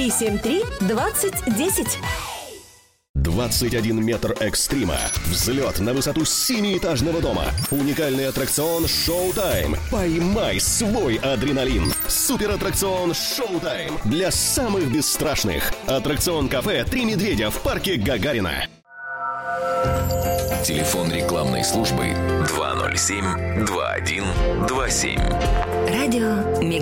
373-2010. 21 метр экстрима. Взлет на высоту 7-этажного дома. Уникальный аттракцион «Шоу-тайм». Поймай свой адреналин. Суператтракцион «Шоу-тайм» для самых бесстрашных. Аттракцион-кафе «Три медведя» в парке Гагарина. Телефон рекламной службы 207-2127. Радио